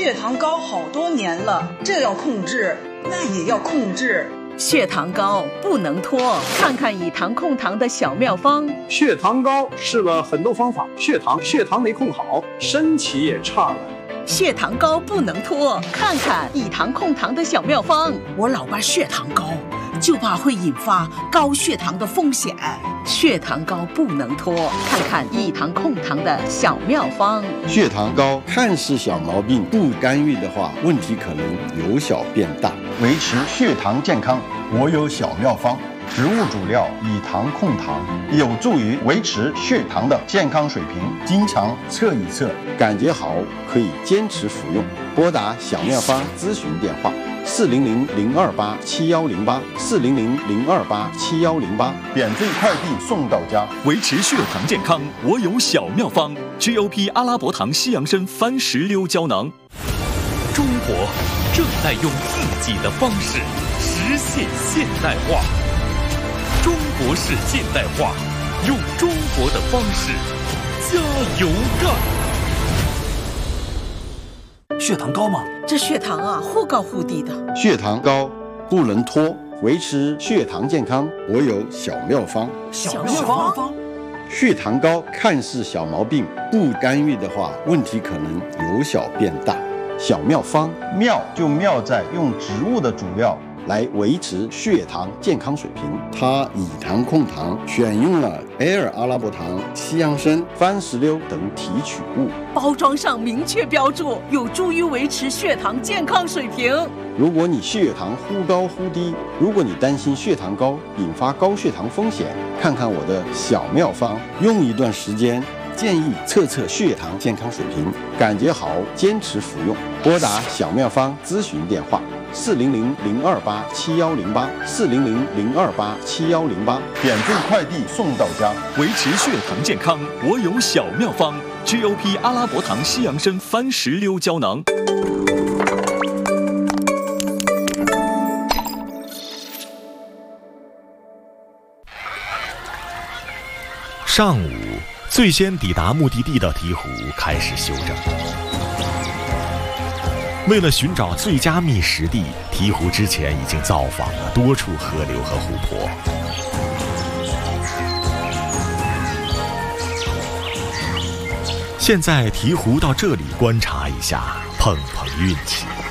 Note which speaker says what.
Speaker 1: 血糖高好多年了，这要控制，那也要控制。
Speaker 2: 血糖高不能拖，看看以糖控糖的小妙方。
Speaker 3: 血糖高试了很多方法，血糖没控好，身体也差了。
Speaker 2: 血糖高不能拖，看看以糖控糖的小妙方。
Speaker 4: 我老爸血糖高，就怕会引发高血糖的风险。
Speaker 2: 血糖高不能拖，看看以糖控糖的小妙方。
Speaker 5: 血糖高看似小毛病，不干预的话，问题可能由小变大。
Speaker 6: 维持血糖健康，我有小妙方。植物主料以糖控糖，有助于维持血糖的健康水平。经常测一测，
Speaker 5: 感觉好可以坚持服用。拨打小妙方咨询电话：400-028-7108，400-028-7108，
Speaker 6: 免费快递送到家。
Speaker 7: 维持血糖健康，我有小妙方 ：GOP 阿拉伯糖西洋参番石榴胶囊。中国正在用自己的方式实现现代化。中国式现代化，用中国的方式，加油干！
Speaker 8: 血糖高吗？
Speaker 2: 这血糖啊，忽高忽低的。
Speaker 5: 血糖高不能拖，维持血糖健康，我有小妙方。
Speaker 8: 小妙方。
Speaker 5: 血糖高看似小毛病，不干预的话，问题可能由小变大。小妙方，
Speaker 6: 妙就妙在用植物的主料
Speaker 5: 来维持血糖健康水平。它以糖控糖，选用了埃尔阿拉伯糖、西洋参、番石榴等提取物，
Speaker 2: 包装上明确标注，有助于维持血糖健康水平。
Speaker 5: 如果你血糖忽高忽低，如果你担心血糖高引发高血糖风险，看看我的小妙方，用一段时间，建议测测血糖健康水平，感觉好坚持服用。拨打小妙方咨询电话：400-028-7108，400-028-7108，
Speaker 6: 免费快递送到家。
Speaker 7: 维持血糖健康，我有小妙方 ：GOP 阿拉伯糖西洋参番石榴胶囊。
Speaker 9: 上午，最先抵达目的地的鹈鹕开始休整。为了寻找最佳觅食地，鹈鹕之前已经造访了多处河流和湖泊。现在鹈鹕到这里观察一下，碰碰运气。